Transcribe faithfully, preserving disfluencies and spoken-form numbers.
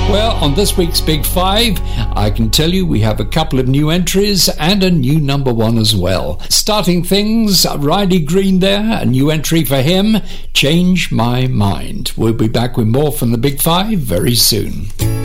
Well, on this week's Big Five, I can tell you we have a couple of new entries and a new number one as well. Starting things, Riley Green there, a new entry for him, Change My Mind. We'll be back with more from the Big Five very soon.